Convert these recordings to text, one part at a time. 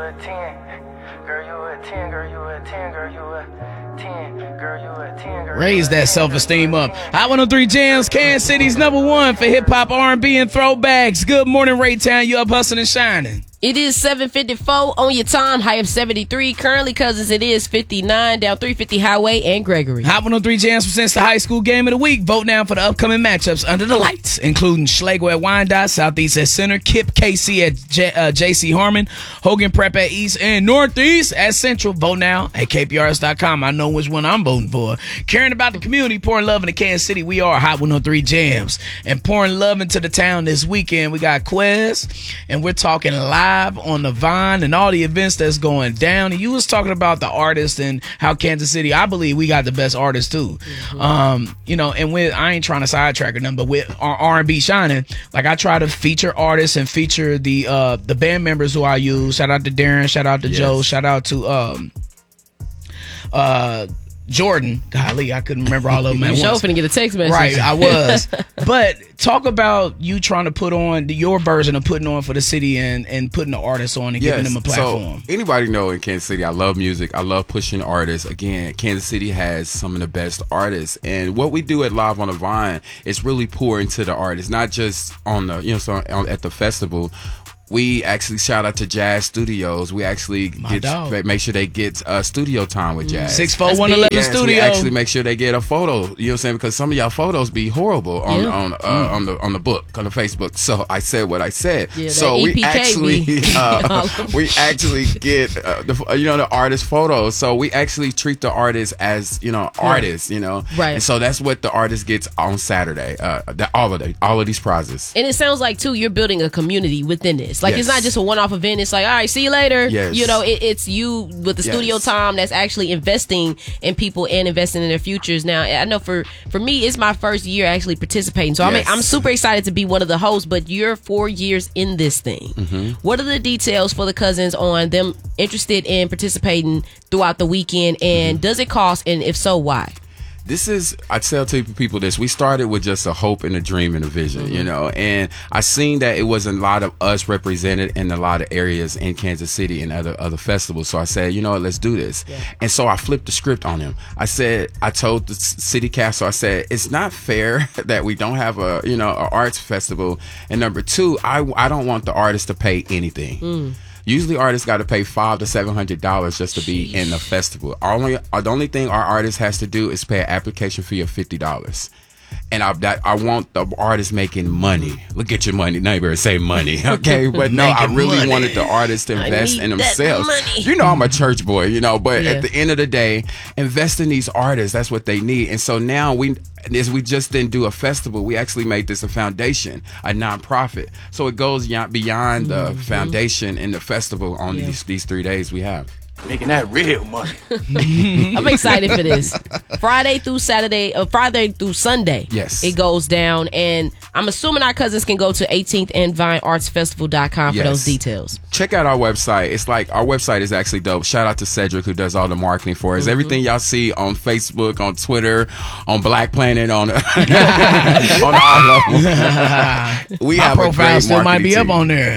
a 10. Girl, you a 10. Girl, you a 10. Girl, you a 10. Girl, you a 10. Girl, raise that self-esteem up. Hot 103 Jams, Kansas City's #1 for hip-hop, R&B, and throwbacks. Good morning, Raytown. You up hustling and shining. It is 7:54 on your time. High of 73. Currently, cousins, it is 59 down 350 Highway and Gregory. Hot 103 Jams presents the high school game of the week. Vote now for the upcoming matchups under the lights, including Schlegel at Wyandotte, Southeast at Center, Kip KC at JC Harmon, Hogan Prep at East, and Northeast at Central. Vote now at KPRS.com. I know which one I'm voting for. Caring about the community, pouring love into Kansas City. We are Hot 103 Jams. And pouring love into the town this weekend, we got Quez, and we're talking live on the Vine and all the events that's going down. And you was talking about the artists and how Kansas City, I believe we got the best artists too. You know, and I ain't trying to sidetrack or nothing, but with our R&B shining, like I try to feature artists and feature the band members who I use. Shout out to Darren, shout out to Joe, shout out to Jordan. Golly, I couldn't remember all of them at once. You're finna get a text message. Right, I was. But talk about you trying to put on your version of putting on for the city and putting the artists on and giving them a platform. So anybody know in Kansas City, I love music. I love pushing artists. Again, Kansas City has some of the best artists. And what we do at Live on the Vine is really pour into the artists, not just on the, at the festival. We actually shout out to Jazz Studios. We actually make sure they get studio time with Jazz. 64111 Studio. We actually make sure they get a photo. You know what I'm saying? Because some of y'all photos be horrible on the book, on the Facebook. So I said what I said. Yeah, so we actually get the artist photos. So we actually treat the artists as artists. Right. And so that's what the artist gets on Saturday. All of these prizes. And it sounds like too you're building a community within this. Like, it's not just a one-off event. It's like, all right, see you later. Yes. It's you with the studio time that's actually investing in people and investing in their futures. Now, I know for me, it's my first year actually participating. So I'm super excited to be one of the hosts, but you're 4 years in this thing. Mm-hmm. What are the details for the cousins on them interested in participating throughout the weekend? And does it cost? And if so, why? I tell people this, we started with just a hope and a dream and a vision, and I seen that it wasn't a lot of us represented in a lot of areas in Kansas City and other festivals. So I said, let's do this. Yeah. And so I flipped the script on him. I told the city council, I said, it's not fair that we don't have a arts festival. And number two, I don't want the artists to pay anything. Usually artists got to pay $500 to $700 just to be in the festival. The only thing our artist has to do is pay an application fee of $50. And I want the artist making money. Look at your money, neighbor, say money, okay? But no, I really wanted the artists to invest in themselves. I'm a church boy, but at the end of the day, invest in these artists. That's what they need. And so now we just didn't do a festival. We actually made this a foundation, a nonprofit. So it goes beyond the foundation and the festival on these 3 days we have. Making that real money. I'm excited for this. Friday through Sunday. Yes. It goes down. And I'm assuming our cousins can go to 18th and VineArtsFestival.com for those details. Check out our website. It's like our website is actually dope. Shout out to Cedric who does all the marketing for us. Everything y'all see on Facebook, on Twitter, on Black Planet, on all of them. We My have profile a still might be team. up on there.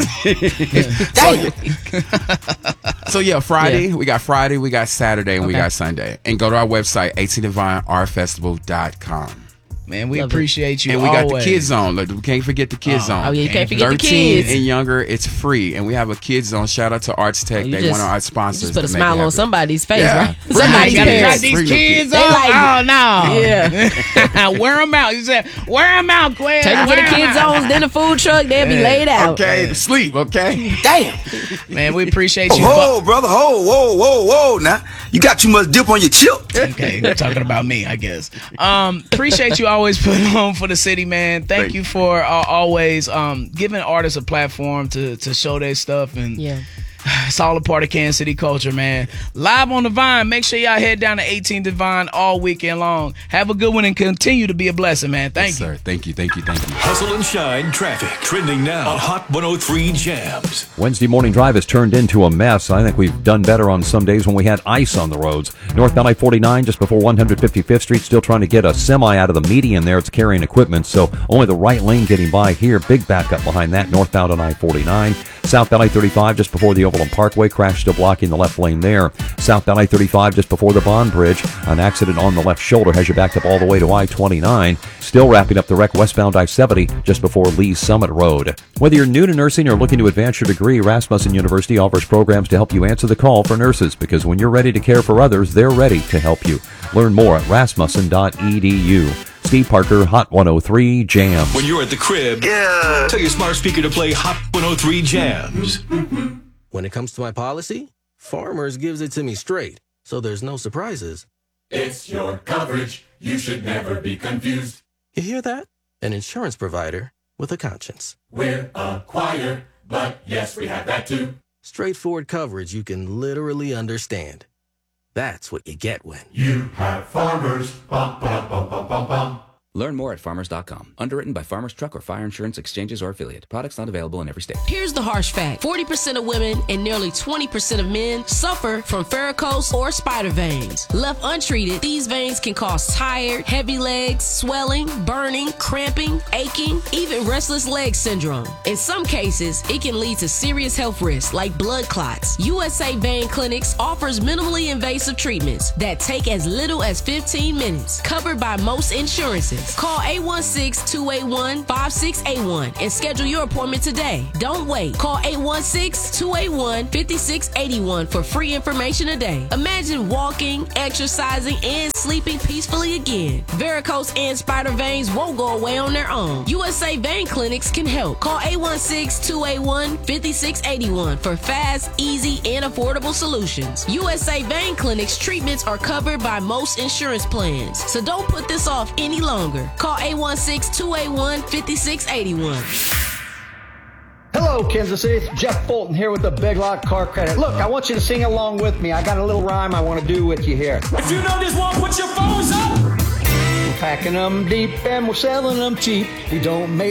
So Friday, we got Friday, we got Saturday, and we got Sunday. And go to our website, 18thVineArtFestival.com. Man, we appreciate you. And we got the Kids Zone. Look, we can't forget the Kids Zone. Oh, yeah, you can't forget the kids. 13 and younger, it's free. And we have a Kids Zone. Shout out to Arts Tech. They one of our sponsors. Just put a smile on somebody's face, right? Somebody's got to parents. these kids on. Oh, no. Yeah. Wear them out. You said, wear them out, Quez. Take them to the Kids Zones, then the food truck. They'll be laid out. Okay, sleep, okay? Damn. Man, we appreciate you. Whoa, brother. Whoa. Now, you got too much dip on your chip. Okay, they're talking about me, I guess. Appreciate you always putting on for the city, man. Thank you for always giving artists a platform to show their stuff, and it's all a part of Kansas City culture, man. Live on the Vine. Make sure y'all head down to 18th and Vine all weekend long. Have a good one and continue to be a blessing, man. Thank you. Sir. Thank you. Hustle and Shine traffic trending now on Hot 103 Jams. Wednesday morning drive has turned into a mess. I think we've done better on some days when we had ice on the roads. Northbound I-49 just before 155th Street, still trying to get a semi out of the median there. It's carrying equipment, so only the right lane getting by here. Big backup behind that northbound on I-49. Southbound I-35 just before the Overland Parkway, crash still blocking the left lane there. Southbound I-35 just before the Bond Bridge, an accident on the left shoulder has you backed up all the way to I-29. Still wrapping up the wreck westbound I-70 just before Lee Summit Road. Whether you're new to nursing or looking to advance your degree, Rasmussen University offers programs to help you answer the call for nurses, because when you're ready to care for others, they're ready to help you. Learn more at rasmussen.edu. Steve Parker, Hot 103 Jams. When you're at the crib, tell your smart speaker to play Hot 103 Jams. When it comes to my policy, Farmers gives it to me straight, so there's no surprises. It's your coverage. You should never be confused. You hear that? An insurance provider with a conscience. We're a choir, but yes, we have that too. Straightforward coverage you can literally understand. That's what you get when you have Farmers. Bum, bum, bum, bum, bum, bum. Learn more at farmers.com. Underwritten by Farmers Truck or Fire Insurance Exchanges or affiliate. Products not available in every state. Here's the harsh fact. 40% of women and nearly 20% of men suffer from varicose or spider veins. Left untreated, these veins can cause tired, heavy legs, swelling, burning, cramping, aching, even restless leg syndrome. In some cases, it can lead to serious health risks like blood clots. USA Vein Clinics offers minimally invasive treatments that take as little as 15 minutes, covered by most insurances. Call 816-281-5681 and schedule your appointment today. Don't wait. Call 816-281-5681 for free information today. Imagine walking, exercising, and sleeping peacefully again. Varicose and spider veins won't go away on their own. USA Vein Clinics can help. Call 816-281-5681 for fast, easy, and affordable solutions. USA Vein Clinics treatments are covered by most insurance plans, so don't put this off any longer. Call 816-281-5681. Hello, Kansas City. It's Jeff Fulton here with the Big Lock Car Credit. Look, I want you to sing along with me. I got a little rhyme I want to do with you here. If you know this one, put your phones up. We're packing them deep and we're selling them cheap. We don't make